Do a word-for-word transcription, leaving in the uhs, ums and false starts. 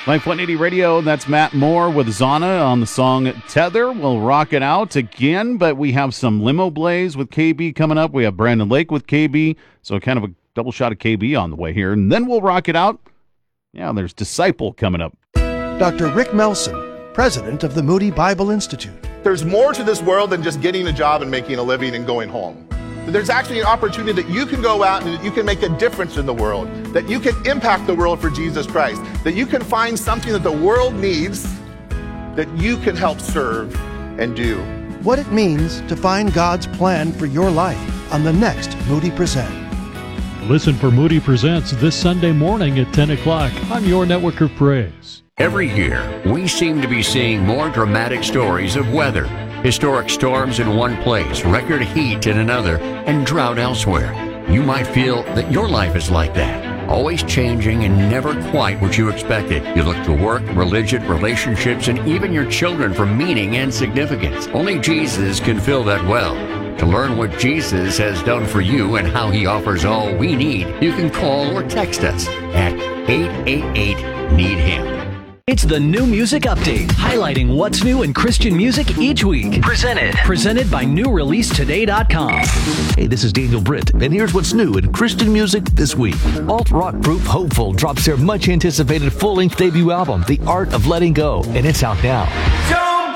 Life one eighty Radio, that's Matt Moore with Zana on the song Tether. We'll rock it out again, but we have some Limo Blaze with K B coming up. We have Brandon Lake with K B, so kind of a double shot of K B on the way here. And then we'll rock it out. Yeah, there's Disciple coming up. Doctor Rick Melson, president of the Moody Bible Institute. There's more to this world than just getting a job and making a living and going home. There's actually an opportunity that you can go out and that you can make a difference in the world, that you can impact the world for Jesus Christ, that you can find something that the world needs that you can help serve and do. What it means to find God's plan for your life on the next Moody Present. Listen for Moody Presents this Sunday morning at ten o'clock on your network of praise. Every year, we seem to be seeing more dramatic stories of weather. Historic storms in one place, record heat in another, and drought elsewhere. You might feel that your life is like that, always changing and never quite what you expected. You look to work, religion, relationships, and even your children for meaning and significance. Only Jesus can fill that well. To learn what Jesus has done for you and how he offers all we need, you can call or text us at eight eight eight, need him. It's the New Music Update, highlighting what's new in Christian music each week. Presented. Presented by new release today dot com. Hey, this is Daniel Britt, and here's what's new in Christian music this week. Alt-rock group Hopeful drops their much-anticipated full-length debut album, The Art of Letting Go, and it's out now.